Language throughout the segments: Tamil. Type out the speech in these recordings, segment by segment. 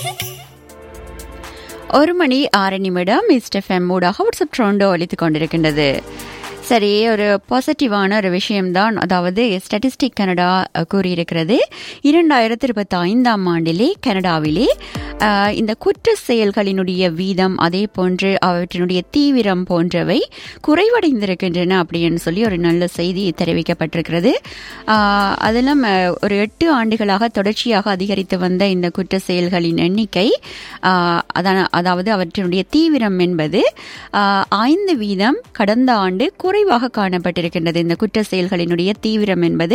1:06 மிஸ்டர் எஃப்எம் ஊடாக வாட்ஸ்அப் ட்ரோண்டோ ஒலித்துக் கொண்டிருக்கின்றது. சரி, ஒரு பாசிட்டிவான ஒரு விஷயம்தான். அதாவது ஸ்டாட்டிஸ்டிக் கனடா கூறியிருக்கிறது, 2025ஆம் ஆண்டிலே கனடாவிலே இந்த குற்ற செயல்களினுடைய வீதம், அதே போன்று அவற்றினுடைய தீவிரம் போன்றவை குறைவடைந்திருக்கின்றன அப்படின்னு சொல்லி ஒரு நல்ல செய்தி தெரிவிக்கப்பட்டிருக்கிறது. அதிலும் ஒரு 8 ஆண்டுகளாக தொடர்ச்சியாக அதிகரித்து வந்த இந்த குற்ற செயல்களின் எண்ணிக்கை, அதாவது அவற்றினுடைய தீவிரம் என்பது 5% கடந்த ஆண்டு குறைவாக காணப்பட்டிருக்கின்றது. இந்த குற்ற செயல்களினுடைய தீவிரம் என்பது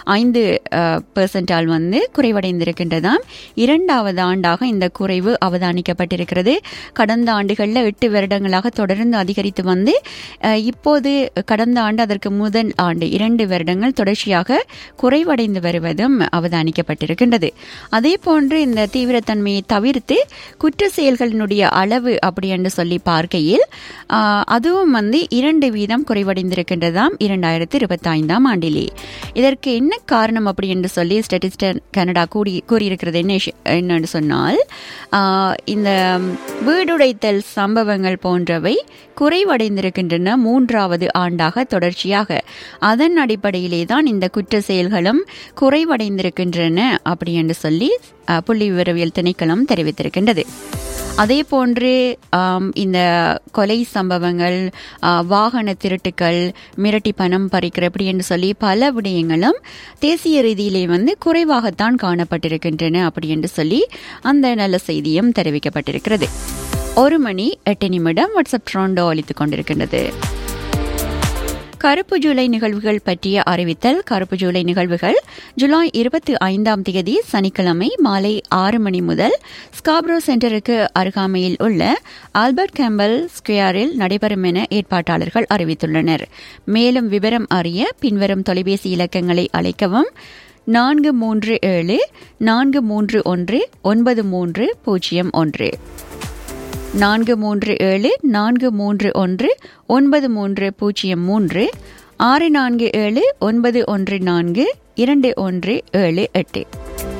5% குறைவடைந்திருக்கின்றதாம். 2வது ஆண்டாக இந்த குறைவு அவதானிக்கப்பட்டிருக்கிறது. கடந்த ஆண்டுகளில் 8 வருடங்களாக தொடர்ந்து அதிகரித்து வந்து இப்போது கடந்த ஆண்டு, அதற்கு முதல் ஆண்டு 2 வருடங்கள் தொடர்ச்சியாக குறைவடைந்து வருவதும் அவதானிக்கப்பட்டிருக்கின்றது. அதே போன்று இந்த தீவிரத்தன்மையை தவிர்த்து குற்ற செயல்களினுடைய அளவு அப்படி என்று சொல்லி பார்க்கையில் அதுவும் 2% குறைவடைந்திருக்கின்றதாம் 2025ஆம் ஆண்டிலே. இதற்கு என்ன காரணம் அப்படி என்று சொல்லி ஸ்டாட்டிஸ்டிக் கனடா கூறியிருக்கிறது என்னன்னு சொன்னால், இந்த வீடுடைத்தல் சம்பவங்கள் போன்றவை குறைவடைந்திருக்கின்றன 3வது ஆண்டாக தொடர்ச்சியாக. அதன் அடிப்படையிலே தான் இந்த குற்ற செயல்களும் குறைவடைந்திருக்கின்றன அப்படி என்று சொல்லி புள்ளி விவரவியல் திணைக்களம் தெரிவித்திருக்கின்றது. அதே போன்று இந்த கொலை சம்பவங்கள், வாகன திருட்டுக்கள், மிரட்டி பணம் பறிக்கிற அப்படி என்று சொல்லி பல விடயங்களும் தேசிய ரீதியிலே குறைவாகத்தான் காணப்பட்டிருக்கின்றன அப்படி என்று சொல்லி அந்த நல்ல செய்தியும் தெரிவிக்கப்பட்டிருக்கிறது. 1:08 வாட்ஸ்அப் ட்ரோண்டோ ஒலித்துக் கொண்டிருக்கின்றது. கருப்பு ஜூலை நிகழ்வுகள் பற்றிய அறிவித்தல். கருப்பு ஜூலை நிகழ்வுகள் ஜூலை 25ஆம் தேதி சனிக்கிழமை மாலை 6 மணி முதல் ஸ்காப்ரோ சென்டருக்கு அருகாமையில் உள்ள ஆல்பர்ட் கேம்பல் ஸ்கொயரில் நடைபெறும் என ஏற்பாட்டாளர்கள் அறிவித்துள்ளனர். மேலும் விவரம் அறிய பின்வரும் தொலைபேசி இலக்கங்களை அழைக்கவும்: 437-431-9301, 437-431-9303, 647-914-2178.